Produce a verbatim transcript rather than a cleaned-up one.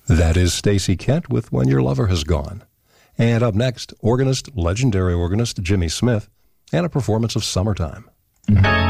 That is Stacy Kent with When Your Lover Has Gone. And up next, organist, legendary organist Jimmy Smith, and a performance of Summertime.